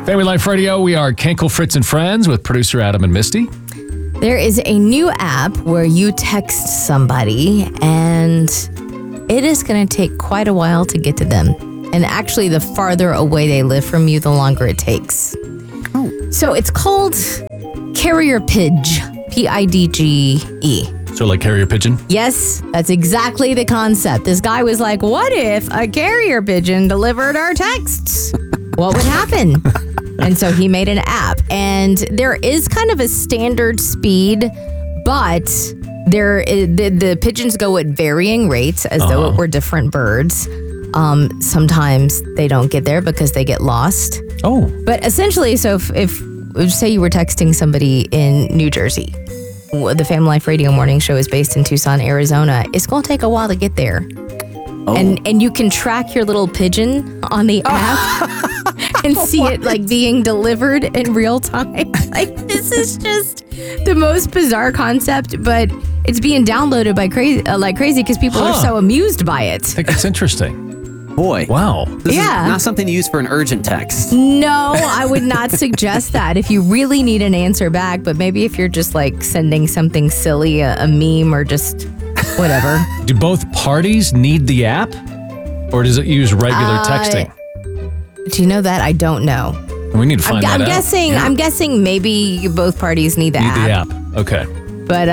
Family Life Radio, we are Kenkel, Fritz, and Friends with producer Adam and Misty. There is a new app where you text somebody and it is going to take quite a while to get to them. And actually, the farther away they live from you, the longer it takes. Oh. So it's called Carrier Pidge, P-I-D-G-E. So like carrier pigeon? Yes, that's exactly the concept. This guy was like, what if a carrier pigeon delivered our texts? What would happen? And so he made an app. And there is kind of a standard speed, but the pigeons go at varying rates as though it were different birds. Sometimes they don't get there because they get lost. Oh. But essentially, so if say you were texting somebody in New Jersey, the Family Life Radio morning show is based in Tucson, Arizona. It's going to take a while to get there. Oh. And you can track your little pigeon on the app and see it like being delivered in real time. Like, this is just the most bizarre concept, but it's being downloaded by crazy because people are so amused by it. I think it's interesting. Boy. Wow. This is not something to use for an urgent text. No, I would not suggest that if you really need an answer back, but maybe if you're just like sending something silly, a meme or just whatever. Do both parties need the app? Or does it use regular texting? Do you know that? I don't know. We need to find that out. I'm guessing maybe both parties need the app. Need the app. Okay. But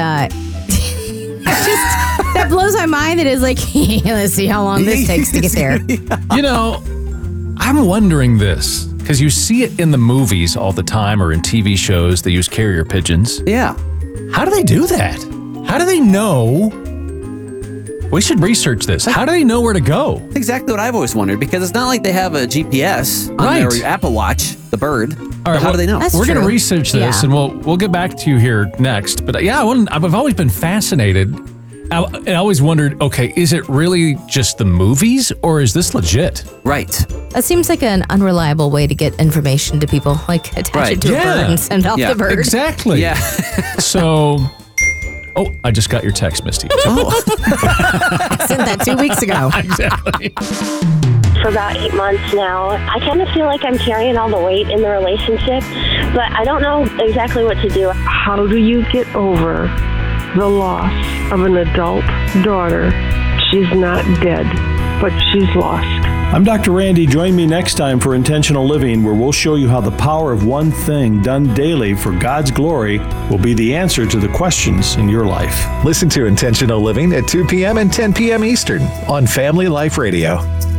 that blows my mind. It is like, let's see how long this takes to get there. You know, I'm wondering this because you see it in the movies all the time or in TV shows. They use carrier pigeons. Yeah. How do they do that? How do they know? We should research this. How do they know where to go? That's exactly what I've always wondered, because it's not like they have a GPS on their Apple Watch, the bird. All right, how do they know? That's We're going to true. research this, and we'll get back to you here next. But yeah, I've always been fascinated. I always wondered, okay, is it really just the movies, or is this legit? Right. That seems like an unreliable way to get information to people, like attach it to a bird and send off the bird. Exactly. Yeah. So, I just got your text, Misty. I sent that 2 weeks ago. Exactly. For about 8 months now. I kind of feel like I'm carrying all the weight in the relationship, but I don't know exactly what to do. How do you get over the loss of an adult daughter? She's not dead, but she's lost. I'm Dr. Randy. Join me next time for Intentional Living, where we'll show you how the power of one thing done daily for God's glory will be the answer to the questions in your life. Listen to Intentional Living at 2 p.m. and 10 p.m. Eastern on Family Life Radio.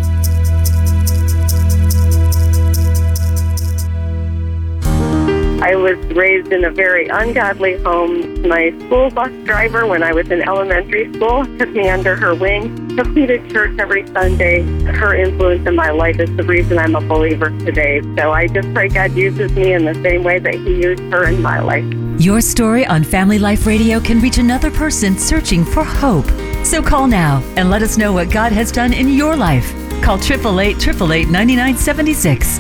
I was raised in a very ungodly home. My school bus driver, when I was in elementary school, took me under her wing, took me to church every Sunday. Her influence in my life is the reason I'm a believer today. So I just pray God uses me in the same way that He used her in my life. Your story on Family Life Radio can reach another person searching for hope. So call now and let us know what God has done in your life. Call 888-888-9976.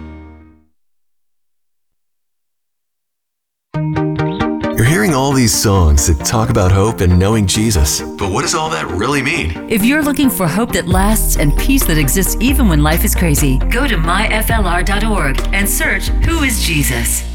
You're hearing all these songs that talk about hope and knowing Jesus. But what does all that really mean? If you're looking for hope that lasts and peace that exists even when life is crazy, go to myflr.org and search Who is Jesus?